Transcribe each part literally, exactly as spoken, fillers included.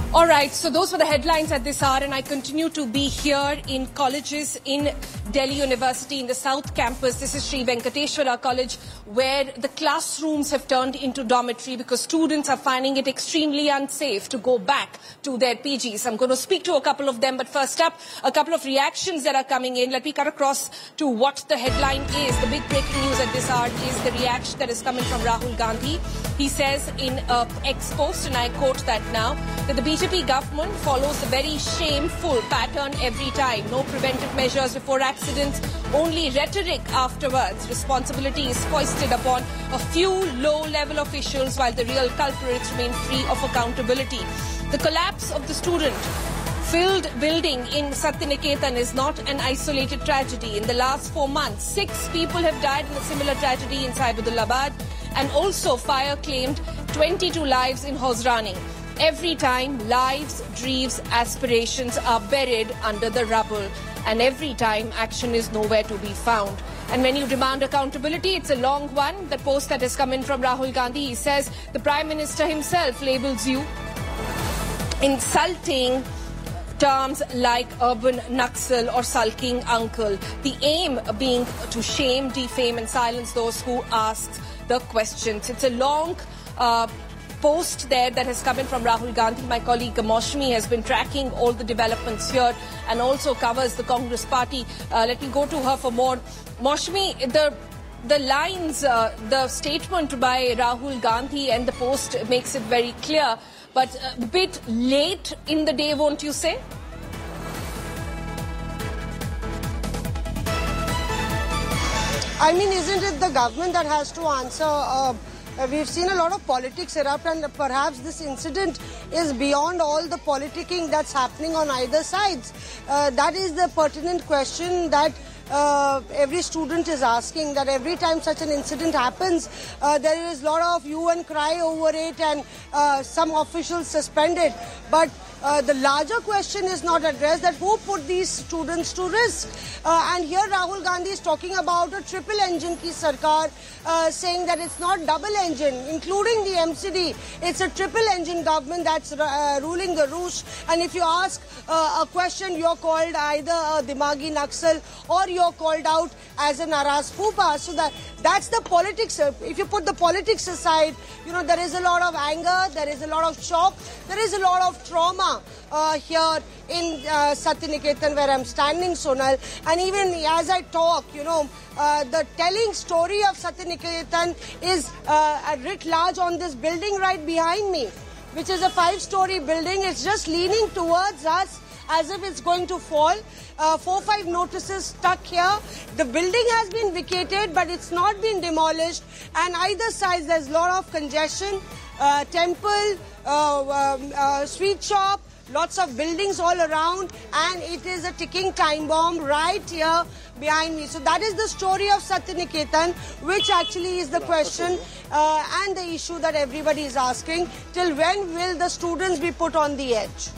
All right, so those were the headlines at this hour, and I continue to be here in colleges in Delhi University in the South Campus. This is Sri Venkateshwara College, where the classrooms have turned into dormitory because students are finding it extremely unsafe to go back to their P Gs. I'm going to speak to a couple of them, but first up, a couple of reactions that are coming in. Let me cut across to what the headline is. The big breaking news at this hour is the reaction that is coming from Rahul Gandhi. He says in a X post, and I quote that now, that the B J P government follows a very shameful pattern every time. No preventive measures before accidents, only rhetoric afterwards. Responsibility is foisted upon a few low-level officials while the real culprits remain free of accountability. The collapse of the student-filled building in Satyaniketan is not an isolated tragedy. In the last four months, six people have died in a similar tragedy in Saibudulabad, and also fire claimed twenty-two lives in Hosrani. Every time, lives, dreams, aspirations are buried under the rubble. And every time, action is nowhere to be found. And when you demand accountability, it's a long one. The post that has come in from Rahul Gandhi, he says, the Prime Minister himself labels you insulting terms like urban Naxal or sulking uncle. The aim being to shame, defame and silence those who ask the questions. It's a long uh, post there that has come in from Rahul Gandhi. My colleague Maushmi has been tracking all the developments here and also covers the Congress party. Uh, let me go to her for more. Maushmi, the the lines, uh, the statement by Rahul Gandhi and the post makes it very clear, but a bit late in the day, won't you say? I mean, isn't it the government that has to answer? Uh, we've seen a lot of politics erupt, and perhaps this incident is beyond all the politicking that's happening on either sides. Uh, that is the pertinent question that Uh, every student is asking, that every time such an incident happens, uh, there is a lot of hue and cry over it, and uh, some officials suspended. But uh, the larger question is not addressed, that who put these students to risk. Uh, and here Rahul Gandhi is talking about a triple engine ki sarkar, uh, saying that it's not double engine, including the M C D. It's a triple engine government that's uh, ruling the roost. And if you ask uh, a question, you're called either a Dimagi Naxal or you're called out as a Naraz Pupa. So that that's the politics. If you put the politics aside, you know, there is a lot of anger, there is a lot of shock, there is a lot of trauma uh, here in uh, Satyaniketan where I'm standing, Sonal. And even as I talk, you know, uh, the telling story of Satyaniketan is uh, writ large on this building right behind me, which is a five-story building. It's just leaning towards us as if it's going to fall. Uh, four, five notices stuck here. The building has been vacated, but it's not been demolished. And either side, there's a lot of congestion. Uh, temple, uh, um, uh, sweet shop, lots of buildings all around. And it is a ticking time bomb right here behind me. So that is the story of Satyaniketan, which actually is the question uh, and the issue that everybody is asking. Till when will the students be put on the edge?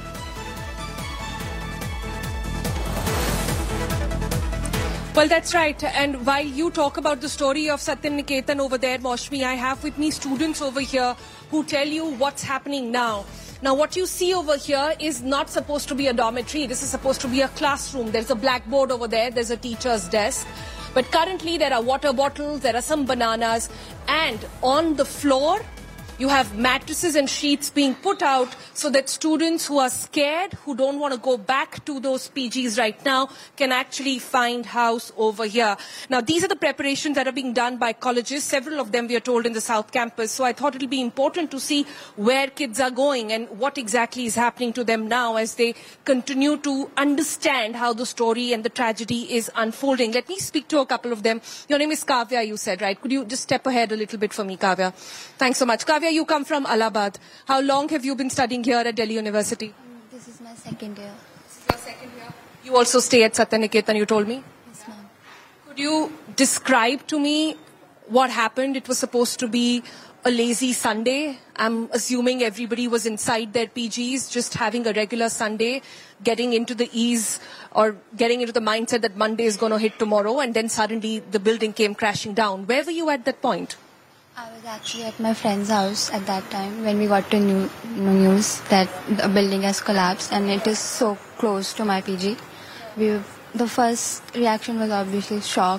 Well, that's right. And while you talk about the story of Satyaniketan over there, Maushmi, I have with me students over here who tell you what's happening now. Now, what you see over here is not supposed to be a dormitory. This is supposed to be a classroom. There's a blackboard over there. There's a teacher's desk. But currently, there are water bottles, there are some bananas, and on the floor, you have mattresses and sheets being put out so that students who are scared, who don't want to go back to those P Gs right now, can actually find house over here. Now, these are the preparations that are being done by colleges. Several of them, we are told, in the South Campus. So I thought it will be important to see where kids are going and what exactly is happening to them now as they continue to understand how the story and the tragedy is unfolding. Let me speak to a couple of them. Your name is Kavya, you said, right? Could you just step ahead a little bit for me, Kavya? Thanks so much. Kavya, you come from Allahabad. How long have you been studying here at Delhi University? This is my second year. This is your second year? You also stay at Satyaniketan, you told me? Yes, ma'am. Could you describe to me what happened? It was supposed to be a lazy Sunday. I'm assuming everybody was inside their P Gs, just having a regular Sunday, getting into the ease or getting into the mindset that Monday is going to hit tomorrow, and then suddenly the building came crashing down. Where were you at that point? I was actually at my friend's house at that time when we got to new, news that the building has collapsed and it is so close to my P G. We, the first reaction was obviously shock.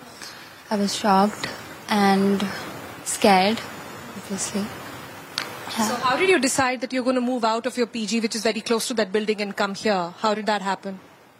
I was shocked and scared, obviously. Yeah. So how did you decide that you're going to move out of your P G, which is very close to that building, and come here? How did that happen?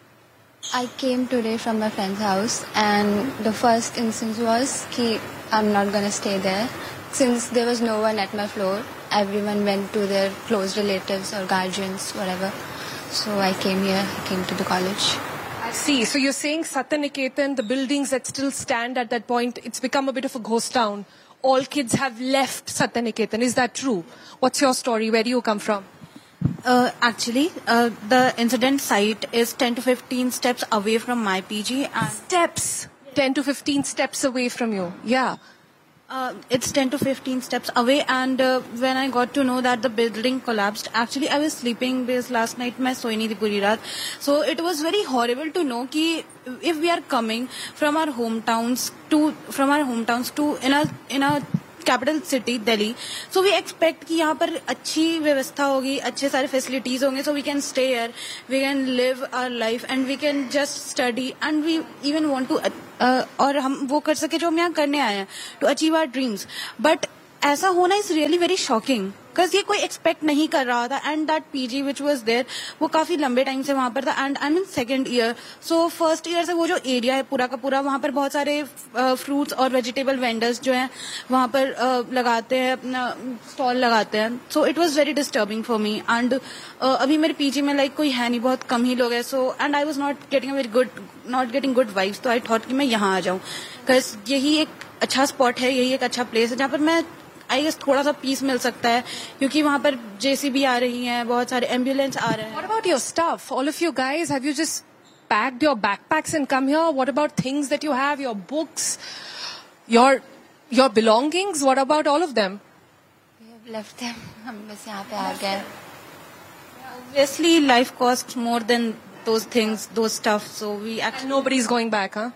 I came today from my friend's house, and the first instance was that I'm not going to stay there. Since there was no one at my floor, everyone went to their close relatives or guardians, whatever. So I came here, I came to the college. I see. So you're saying Satyaniketan, the buildings that still stand at that point, it's become a bit of a ghost town. All kids have left Satyaniketan. Is that true? What's your story? Where do you come from? Uh, actually, uh, the incident site is ten to fifteen steps away from my P G. And steps? ten to fifteen steps away from you. Yeah. Uh, it's ten to fifteen steps away, and uh, when I got to know that the building collapsed, actually I was sleeping because last night I soi nahi thi puri raat. So it was very horrible to know ki if we are coming from our hometowns to from our hometowns to in a in a capital city Delhi, so we expect कि यहाँ पर अच्छी व्यवस्था होगी, अच्छे सारे facilities होंगे, so we can stay here, we can live our life and we can just study and we even want to uh, और हम वो कर सके जो हम यहाँ करने आए हैं, to achieve our dreams. But ऐसा होना is really very shocking. Because ये कोई expect नहीं कर रहा था, and that P G which was there वो काफी लंबे टाइम से वहाँ पर था, and I'm in second year, so first year से वो जो area है पूरा का पूरा वहाँ पर बहुत सारे fruits और vegetable vendors जो हैं वहाँ पर uh, लगाते हैं अपना stall लगाते हैं, so it was very disturbing for me. And uh, अभी मेरे P G में like कोई है नहीं, बहुत कम ही लोग हैं, so and I was not getting a very good not getting good vibes, तो I thought कि मैं यहाँ आ जाऊँ, because यही एक अच्छा spot है, यही एक अच्छा place है जहाँ पर मैं आई गेस थोड़ा सा पीस मिल सकता है, क्योंकि वहाँ पर जेसीबी आ रही हैं, बहुत सारे एम्बुलेंस आ रहे हैं. What about your stuff? All of you guys, have you just packed your backpacks and come here? What about things that you have, your books, your your belongings? What about all of them? We have left them. हम बस यहाँ पे आ गए. Obviously, life costs more than those things, those stuff. So we actually nobody's going back, huh?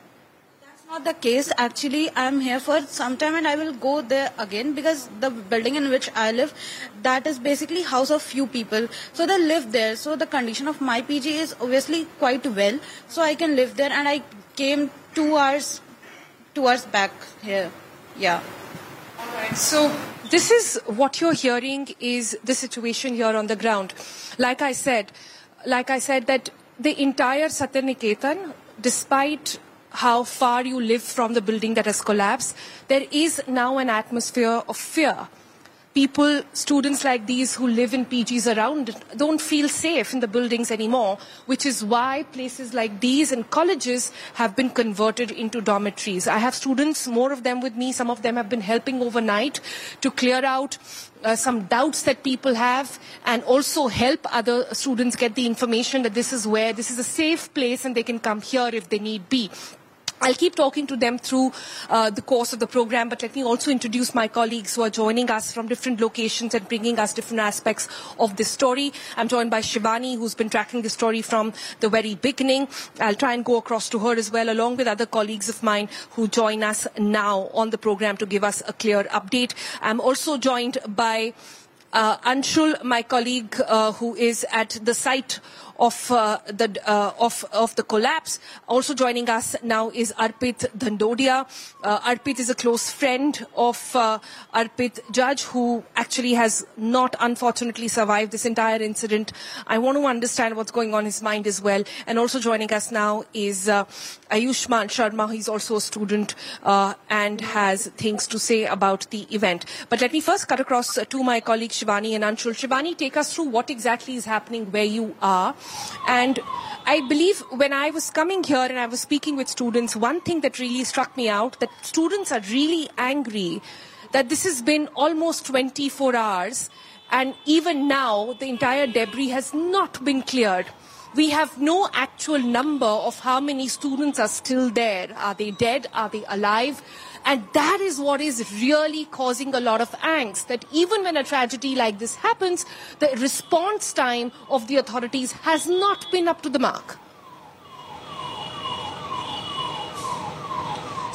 Not the case. Actually, I am here for some time and I will go there again, because the building in which I live, that is basically house of few people. So they live there. So the condition of my P G is obviously quite well. So I can live there, and I came two hours, two hours back here. Yeah. Alright. So this is what you're hearing is the situation here on the ground. Like I said, like I said that the entire Satyaniketan, despite how far you live from the building that has collapsed, there is now an atmosphere of fear. People, students like these who live in P Gs around don't feel safe in the buildings anymore, which is why places like these and colleges have been converted into dormitories. I have students, more of them with me. Some of them have been helping overnight to clear out uh, some doubts that people have, and also help other students get the information that this is where, this is a safe place and they can come here if they need be. I'll keep talking to them through uh, the course of the program, but let me also introduce my colleagues who are joining us from different locations and bringing us different aspects of this story. I'm joined by Shivani, who's been tracking the story from the very beginning. I'll try and go across to her as well, along with other colleagues of mine who join us now on the program to give us a clear update. I'm also joined by uh, Anshul, my colleague, uh, who is at the site of uh, the uh, of of the collapse. Also joining us now is Arpit Dhandodia. Uh, Arpit is a close friend of uh, Arpit Judge, who actually has not unfortunately survived this entire incident. I want to understand what's going on in his mind as well. And also joining us now is uh, Ayushman Sharma. He's also a student uh, and has things to say about the event. But let me first cut across to my colleagues Shivani and Anshul. Shivani, take us through what exactly is happening where you are. And I believe when I was coming here and I was speaking with students, one thing that really struck me out, that students are really angry that this has been almost twenty-four hours and even now the entire debris has not been cleared. We have no actual number of how many students are still there. Are they dead? Are they alive? And that is what is really causing a lot of angst, that even when a tragedy like this happens, the response time of the authorities has not been up to the mark.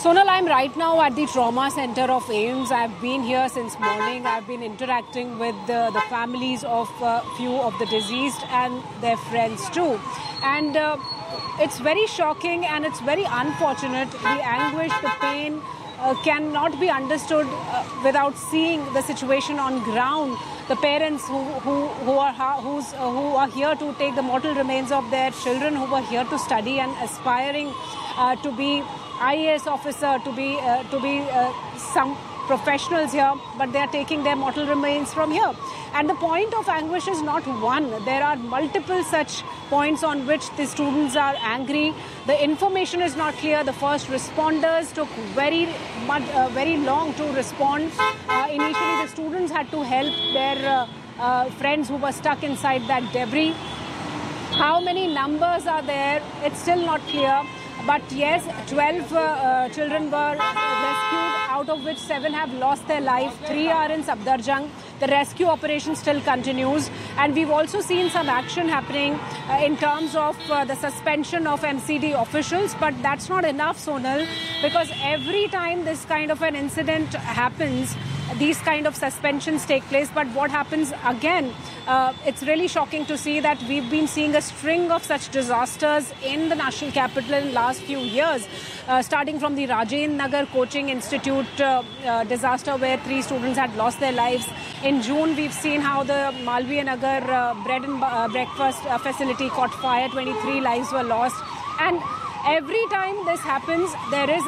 Sonal, I'm right now at the trauma center of AIIMS. I've been here since morning. I've been interacting with the, the families of a few of the deceased and their friends too. And uh, it's very shocking and it's very unfortunate. The anguish, the pain uh, cannot be understood uh, without seeing the situation on ground. The parents who who who are who's uh, who are here to take the mortal remains of their children who were here to study and aspiring uh, to be I A S officer, to be uh, to be uh, some professionals here, but they are taking their mortal remains from here. And the point of anguish is not one. There are multiple such points on which the students are angry. The information is not clear. The first responders took very much, uh, very long to respond. Uh, initially, the students had to help their uh, uh, friends who were stuck inside that debris. How many numbers are there? It's still not clear. But yes, twelve uh, uh, children were rescued, out of which seven have lost their life. Three are in Safdarjung. The rescue operation still continues. And we've also seen some action happening uh, in terms of uh, the suspension of M C D officials. But that's not enough, Sonal, because every time this kind of an incident happens, these kind of suspensions take place. But what happens again? Uh, it's really shocking to see that we've been seeing a string of such disasters in the national capital in the last few years, uh, starting from the Rajendra Nagar Coaching Institute uh, uh, disaster where three students had lost their lives. In June, we've seen how the Malviya Nagar uh, bread and uh, breakfast uh, facility caught fire. twenty-three lives were lost. And every time this happens, there is